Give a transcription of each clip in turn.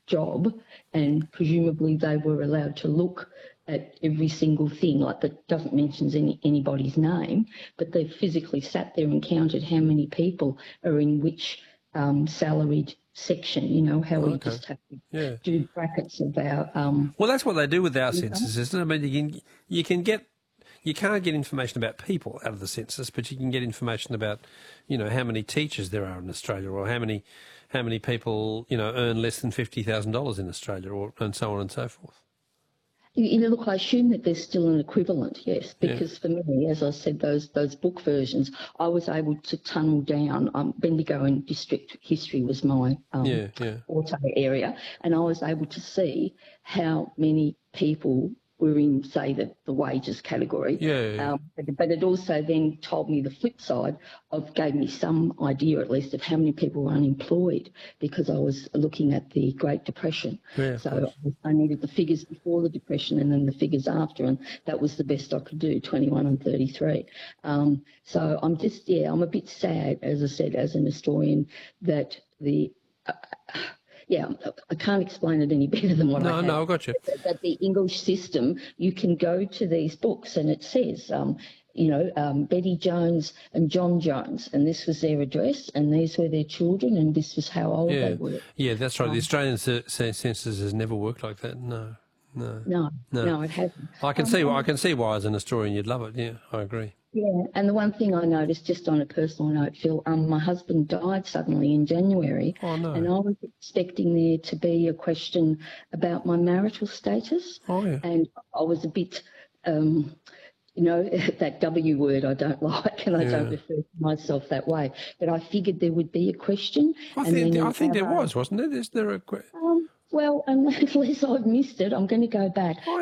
job, and presumably they were allowed to look at every single thing, like that doesn't mention anybody's name, but they physically sat there and counted how many people are in which salaried section, you know, how we just have to do brackets of our... well, that's what they do with our census, isn't it? I mean, you can't get information about people out of the census, but you can get information about, you know, how many teachers there are in Australia, or how many people, you know, earn less than $50,000 in Australia, or and so on and so forth. You know, look, I assume that there's still an equivalent, yes, because for me, as I said, those book versions, I was able to tunnel down. Bendigo and district history was my auto area, and I was able to see how many people were in, say, the wages category. But it also then told me the flip side gave me some idea, at least, of how many people were unemployed, because I was looking at the Great Depression. So I needed the figures before the Depression and then the figures after, and that was the best I could do, 21 and 33. So I'm just, I'm a bit sad, as I said, as an historian, that I can't explain it any better than what I have. No, I got you. That the English system, you can go to these books and it says, Betty Jones and John Jones, and this was their address, and these were their children, and this was how old they were. Yeah, that's right. The Australian census has never worked like that. No, it hasn't. I can see why, as an historian, you'd love it. Yeah, I agree. Yeah, and the one thing I noticed, just on a personal note, Phil, my husband died suddenly in January. Oh, no. And I was expecting there to be a question about my marital status. Oh, yeah. And I was a bit, that W word I don't like, and I don't refer to myself that way. But I figured there would be a question. I think there was, wasn't there? Is there a question? Well, unless I've missed it, I'm going to go back. I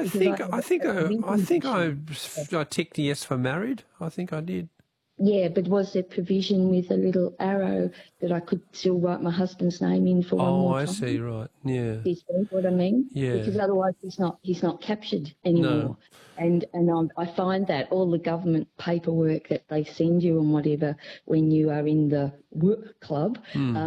ticked yes for married. I think I did. Yeah, but was there provision with a little arrow that I could still write my husband's name in for one more time? Oh, I see, right, yeah. Do you see what I mean? Yeah. Because otherwise he's not captured anymore. No. And I find that all the government paperwork that they send you and whatever when you are in the work club,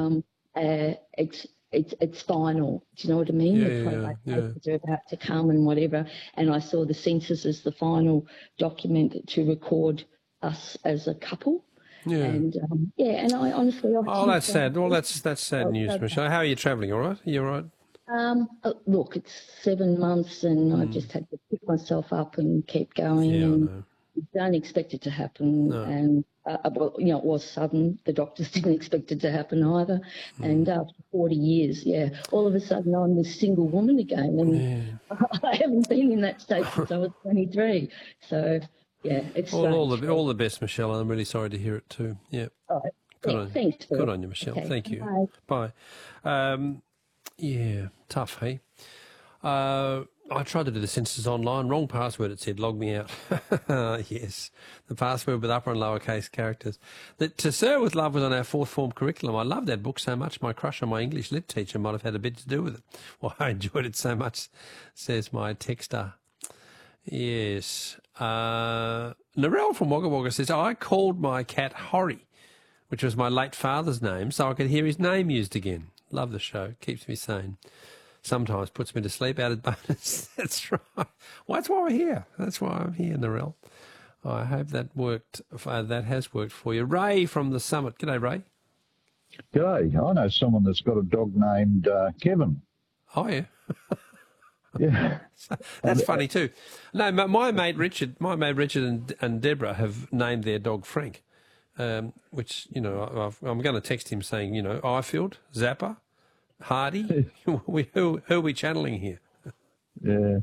it's final. Do you know what I mean? The papers are about to come and whatever. And I saw the census as the final document to record us as a couple. Yeah. And and I honestly... that's sad. Well, that's sad news, Michelle. How are you travelling? All right? Are you all right? Look, it's 7 months and I just had to pick myself up and keep going. Yeah, and I know. don't expect it to happen. No. And, it was sudden. The doctors didn't expect it to happen either. And after 40 years, all of a sudden I'm this single woman again. And I haven't been in that state since I was 23. So, it's all the best, Michelle. I'm really sorry to hear it too. Yeah. All right. Thanks. Good on you, Michelle. Okay. Thank you. Bye. Tough, hey? I tried to do the census online. Wrong password, it said. Log me out. Yes. The password with upper and lowercase characters. To Sir with Love was on our fourth form curriculum. I loved that book so much. My crush on my English lit teacher might have had a bit to do with it. Well, I enjoyed it so much, says my texter. Yes. Narelle from Wagga Wagga says, I called my cat Horry, which was my late father's name, so I could hear his name used again. Love the show. Keeps me sane. Sometimes puts me to sleep. Added bonus. That's right. Well, that's why we're here. That's why I'm here, Narelle. I hope that worked. That has worked for you. Ray from the Summit. G'day, Ray. G'day. I know someone that's got a dog named Kevin. Oh, yeah. Yeah. That's funny too. No, my mate Richard and Deborah have named their dog Frank, which, I'm going to text him saying, Ifield, Zappa, Hardy. Who are we channeling here? Yeah.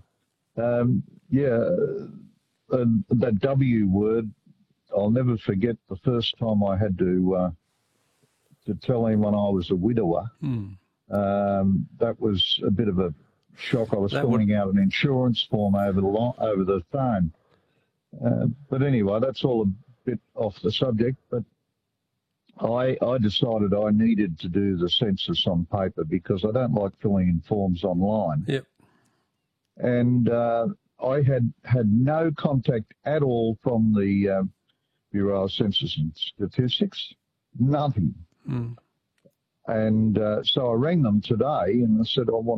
That W word, I'll never forget the first time I had to tell anyone I was a widower. That was a bit of a shock. I was filling out an insurance form over the phone. But anyway, that's all a bit off the subject. But I decided I needed to do the census on paper because I don't like filling in forms online. Yep. And I had no contact at all from the Bureau of Census and Statistics, nothing. And so I rang them today and I said, I want